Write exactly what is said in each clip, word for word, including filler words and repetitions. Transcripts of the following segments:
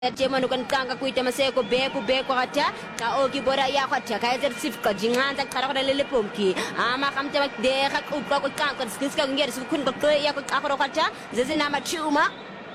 Temanu kan tanga kuita maseko beku beku hacha ka ogi bora ya hacha kaiser sifka jinganza karakora lele pomki ama kamte mak de hak upka ko kan ko skiska ngere su kun ko ya ko akoro hacha zeze na machuma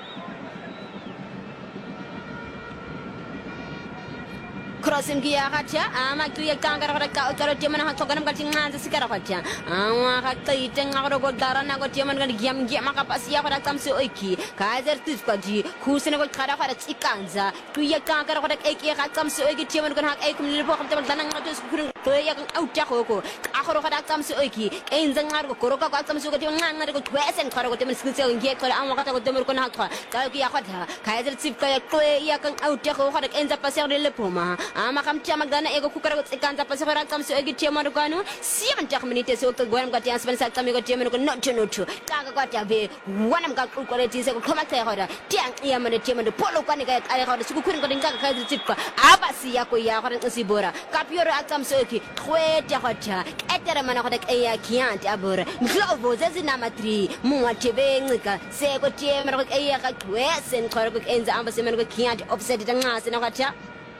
crossing kia hacha ama tu ya kan karakora ka karo temana ha toganam ka jinganza sikara hacha ama hakta iten akoro ko darana ko temanu kan giam giam maka pasia ko rakam se oiki kaiser sifka ji kusene ko karakora ikanza tu ya kan karakora eki rakam se oiki temanu kan hak ekum lele bo kamte danang to kun ko ya kan auta ko ko akoro ko rakam se oiki enzang ngar ko koroka ko rakam se ko temanu ngar ko kwesen karo ko temanu skiska ngie ko ama kata ko temanu kan hak ka ki ya khata kaiser sifka ya ko ya kan auta ko ko enza pasia lele poma ama kam tia magana ego kukara ko ikanza pasia ko rakam se oiki temanu kanu siam tak minute so ko gwaram ka tia spen sa kam ko temanu ko not no to ka ka tia be wanam ka ko ko ti se ko kama ta hora tia ya mane temanu polo kan ka ai hora su kun ko dinga ka kaiser sifka abasi ya ko ya ko si bora kapioro akam se oiki kwete hota etere mana ko dak ya kiant abora glovo zezina matri muwa tebe ngika se ko temanu ko ya ka kwesen ko ko enza ambase manu ko kiant offset danga se na kacha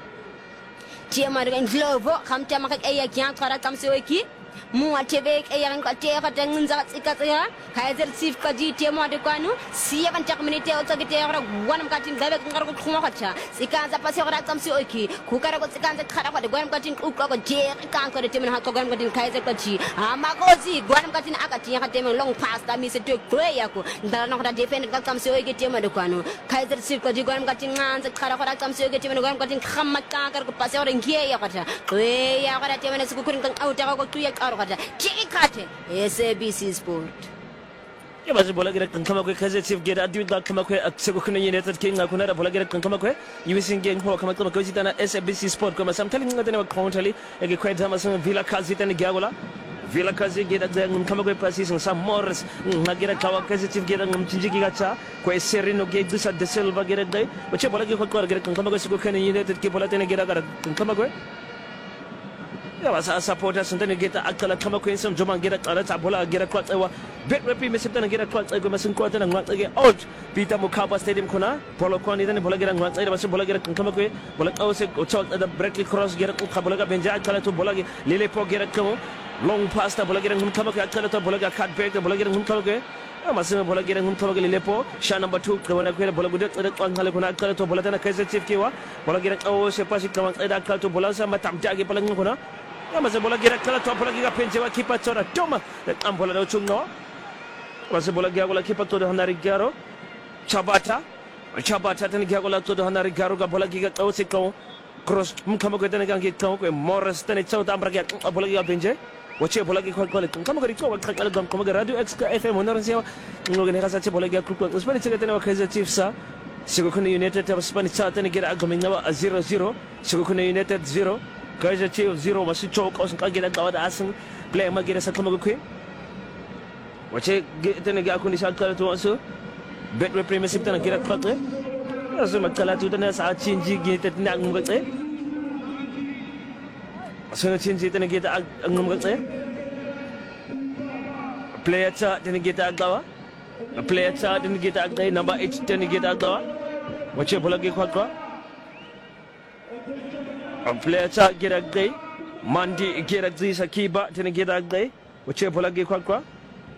temanu ko glovo kamta maka ya kiant ko rakam se oiki muwa tebe ya ko te ko dangunza tsikatya kaiser sifka ji temanu kanu siya tak minute o tagite hora wanam ka tin gabe ngar ko khuma kacha sikanza pase hora kam se oiki kukara ko sikanza khara ko gwanam ka tin ko ko je kan ko temanu ha ko gwanam ka tin kaiser ko ji ama ko ji gwanam ka tin aka tin ha temanu long pass da mi se to ya ko ndara no ko defend ka kam se oiki temanu kanu kaiser sifka ji gwanam ka tin nganza khara ko kam se oiki temanu gwanam ka tin khamma ka kar ko pase hora ngie ya kacha ya ko temanu su kurin kan auta ko tu ya karo kacha chikate S A B C Sport ya basi bola gere kan kama ko kaze chief gere adu da kama ko atsego kuna yene tat kinga kuna da bola gere kan kama ko yusin gen ko kama kama ko zitana S A B C Sport ko masam tali ngata ne country ege ko dama sama villa kazi tan gagola villa kazi gere da ngam kama ko pasi sam morris ngagere kawa kaze chief gere ngam cinjigi gacha ko serino ge dusa de silva gere dai bace bola gere ko ko gere kan kama ko sigo kana yene tat ke bola tan gere gara kan kama ko ya basa supporters ndani geta akala kama ko insam joma gera tsara ta bola gera kwa tsawa bet repi me septana gera kwa tsawa masin kwa tana ngwa tsage out peter mukaba stadium kuna polo kwa ni dani bola gera ngwa tsaya masin bola gera kama ko bola awse o chaw da breakly cross gera ko bola ga benja akala to bola lele po gera kamo long pass ta bola gera ngum kama ko akala to bola ga cut back ta bola gera ngum kama ko masin bola gera ngum kama ko lele po sha number two ko wana ko bola gudat tsada kwa ngale kuna akala to bola tana kaisa chief kewa bola gera awse pasi kama tsada akala to bola sa matamta ge bola nguna ya mase bola gira kala to bola gira penje wa kipa tora toma am bola do chungno mase bola gira gola kipa to hanari garo chabata chabata tan gira gola to hanari garo ga bola gira to se ko cross mum kama ko tan ga ngi to ko morris tan chaw ta amra ga bola gira penje wache bola gira ko ko kama ga ko ga kala gam kama ga radio x f m honor se ngo ga ne ga sa che bola gira ko ko spani che tan wa kaizer chiefs sa sigo kuna united ta spani cha tan gira ga minga zero zero sigo kuna united zero Kaiser Chiefs zero masih cok os kagila tawad asing play magira sa kama ko wache tene ga aku ni sa kala to aso bet we premiership tan kira kwate aso makala tu tan sa chinji gi tet na ngum gate aso na chinji tan gi ta ngum gate player cha tan gi ta gawa player cha tan gi ta gate number eight tan gi ta gawa wache bola gi kwat kwa player cha gira gai mandi gira zi sakiba tene gira gai wache bola gi kwa kwa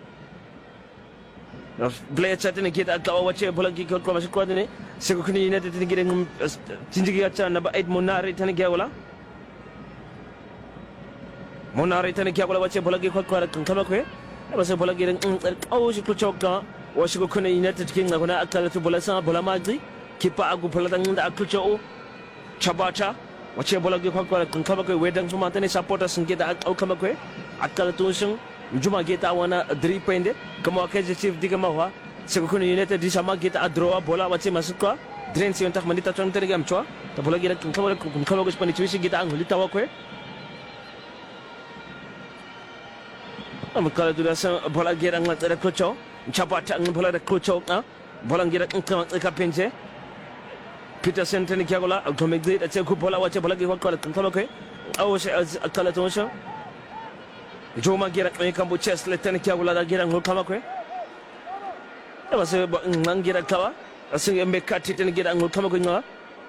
player cha tene gira gawa wache bola gi kwa kwa kwa tene seko kuni ine tene gira jinji gi cha number eight monari tene gira wala monari tene gira wala wache bola gi kwa kwa kan kama kwe base bola gira au shi kuchoka washi ko kuni ine tene gira kuna akala tu bola sa bola maji kipa agu bola tan da akucho chabata wache bola gi kwa kwa kan kama ko wedang suma tane supporters ngeda au kama ko akala tusung juma geta wana three pende kama ka chief diga mawa seko kun united di sama geta adroa bola wache masuka drain si ontak manita tong tane gam chwa ta bola gi kan kama ko kan kama ko spani chiwi geta ang hulita wa ko am kala dura sa bola gi ang ngata ko cho chapa ta ang bola ko cho na bola gi kan kama ka penje Peter Senteni Kiagola, Automegate, at Kupola, watch a Bolagi, what call it, Kamake. I was a Kalatosha. Joma Girak, Kambu chest, Lieutenant Kiagola, Giran, who Kamake. There was a Mangira Kawa, a single make cut it and get Angle Kamaka.